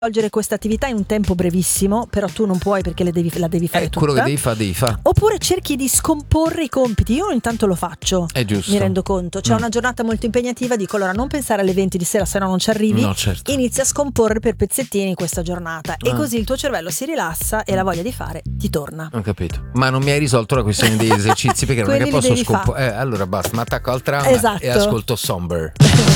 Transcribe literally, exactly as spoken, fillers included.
svolgere questa attività in un tempo brevissimo, però tu non puoi perché le devi, la devi fare Eh, tutta. quello che devi fare, devi fare. Oppure cerchi di scomporre i compiti. Io intanto lo faccio. È giusto. Mi rendo conto. C'è Mm. una giornata molto impegnativa, dico allora non pensare alle venti di sera, se no non ci arrivi. No, certo. Inizia a scomporre per pezzettini questa giornata e Ah. così il tuo cervello si rilassa e la voglia di fare ti torna. Ho capito. Ma non mi hai risolto la questione degli esercizi perché non è che Quelli li posso devi scomporre. Eh, allora basta, mi attacco al tram Esatto. e ascolto Somber.